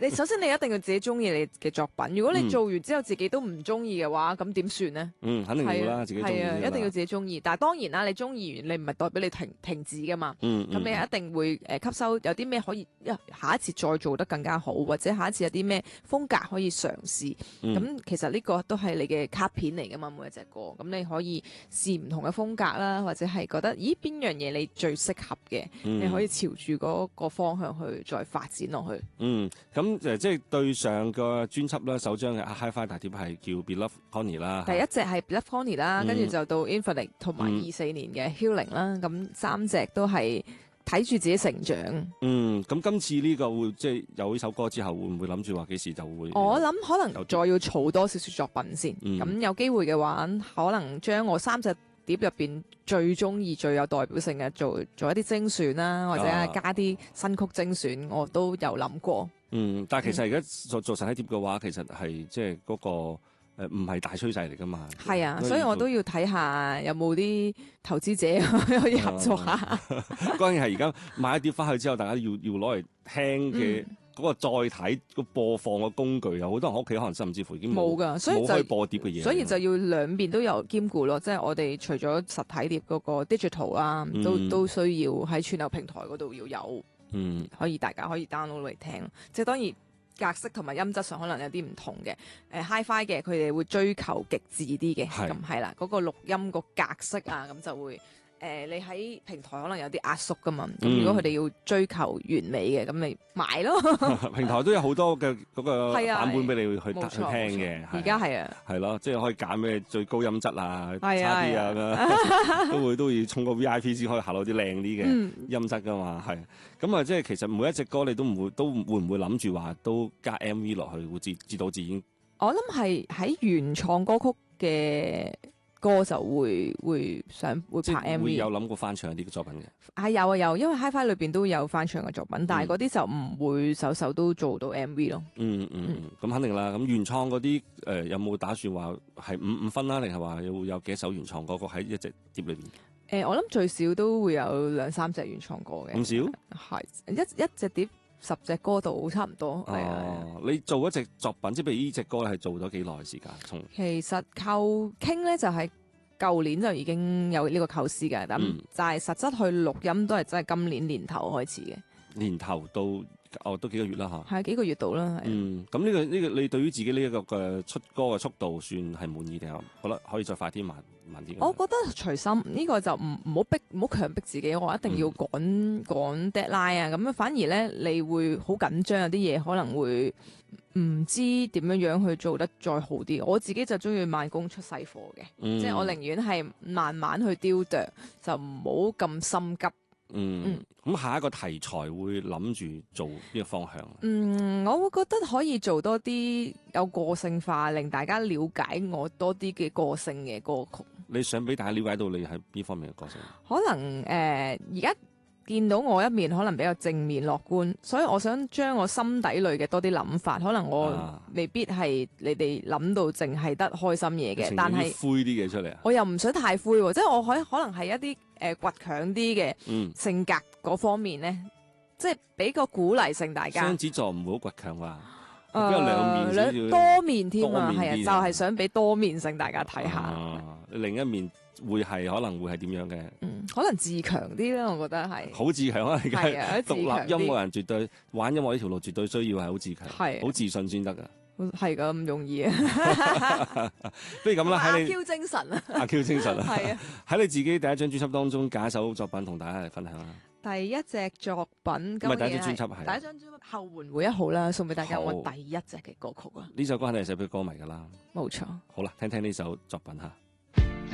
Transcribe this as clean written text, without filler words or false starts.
你首先你一定要自己中意你嘅作品。如果你做完之後自己都唔中意嘅話，咁點算呢？ 肯定要啦，自己中意係啊，一定要自己中意。但係當然啦，你中意完，你唔係代表你停止噶嘛。咁你一定會吸收有啲咩可以下一次再做得更加好，或者下一次有啲咩風格可以嘗試。咁其實呢個都係你嘅卡片嚟噶嘛，每一隻歌。咁你可以試唔同嘅風格啦，或者係覺得咦邊樣嘢你最適合嘅，你可以朝住嗰個方向去再發展落去。 咁即係對上個專輯啦，首張嘅 Hi-Fi 大碟係叫 Beloved Connie 啦。 第一隻係 Beloved Connie 啦，跟住就到 Infinite 同埋24年嘅 Healing 啦。咁三隻都係睇住自己成長。 咁今次呢個會即係有呢首歌之後，會唔會諗住話幾時就會？ 我諗可能再要儲多少少作品先。咁有機會嘅話，可能將我三隻碟入邊最中意、最有代表性嘅做一啲精選啦，或者係加啲新曲精選，我都有諗過。 但係其實而家做實體碟嘅話，其實係即係嗰個唔係大趨勢嚟噶嘛。係啊， 所以我都要睇下有冇啲投資者可以合作下。 關鍵係而家買一碟翻去之後，大家要攞嚟聽嘅。嗰個載體個播放嘅工具有好多人屋企可能甚至乎已經冇㗎，所以冇可以播碟嘅嘢， 所以就要兩邊都有兼顧咯。即係我哋除咗實體碟嗰個 digital 啊，都需要喺串流平台嗰度要有，大家可以 download 嚟聽。即係當然格式同埋音質上可能有啲唔同嘅。Hi-Fi 嘅佢哋會追求極致啲嘅，咁係啦，嗰個錄音個格式啊，咁就會。你喺平台可能有啲壓縮噶嘛，咁如果佢哋要追求完美嘅，咁你買咯。 平台都有好多嘅嗰個版本俾你去聽嘅， 而家係啊， 係咯，即係可以揀咩最高音質啊，差啲啊，都要充個 VIP 先可以下到啲靚啲嘅音質噶嘛，係。咁啊，即係其實每一隻歌你都會唔會諗住話都加 MV 落去，會自導自演？ 我諗係喺原創歌曲嘅歌就會拍 MV， 會有諗過翻唱啲嘅作品嘅。 係有，因為 Hi-Fi 裏邊都有翻唱嘅作品，但係嗰啲就唔會首都做到 MV 咯。 咁肯定啦。咁原創嗰啲有冇打算話係五分啦，定係話有幾首原創歌曲喺一隻碟裏邊？ 我諗最少都會有2-3隻原創歌嘅。 咁少？ 係一隻碟10隻歌度差唔多。 你做一隻作品，即係譬如呢隻歌係做咗幾耐時間？ 其實構傾咧就係舊年就已經有呢個構思嘅，咁就係實質去錄音都係真係今年年頭開始嘅。 年頭到都幾個月啦嚇。 係幾個月到啦。 咁呢個你對於自己呢一個嘅出歌嘅速度算係滿意定係覺得可以再快啲慢啲？ 我覺得隨心呢個就唔好強迫自己，我一定要趕 deadline 啊！咁樣反而咧，你會好緊張，有啲嘢可能會唔知點樣去做得再好啲。我自己就中意慢工出細貨嘅，即係我寧願係慢慢去雕琢，就唔好咁心急。 咁下一個題材會諗住做邊個方向？ 我會覺得可以做多啲有個性化，令大家了解我多啲嘅個性嘅歌曲。 你想俾大家了解到你係邊方面嘅個性？ 可能而家見到我一面可能比較正面樂觀，所以我想將我心底裏嘅多啲諗法，可能我未必係你哋諗到淨係得開心嘢嘅，但係灰啲嘅出嚟啊！ 我又唔想太灰喎，即係我可能係一啲倔強啲嘅性格嗰方面咧，即係俾個鼓勵性大家。 雙子座唔會好倔強啊，比較兩面多面添啊，係啊，就係想俾多面性大家睇下。 另一面可能會係點樣嘅？ 可能自強啲啦，我覺得係。 好自強啊！而家獨立音樂人絕對玩音樂呢條路絕對需要係好自強，好自信先得噶。 係噶，唔容易啊！ 不如咁啦，喺你阿 Q 精神啊， 阿 Q 精神啊， 係啊！ 喺你自己第一張專輯當中揀一首作品同大家嚟分享啦。 第一隻作品唔係第一張專輯，係第一張專輯後援會1號啦，送俾大家我第一隻嘅歌曲啊！ 呢首歌肯定係寫俾歌迷噶啦， 冇錯。 好啦，聽聽呢首作品吓。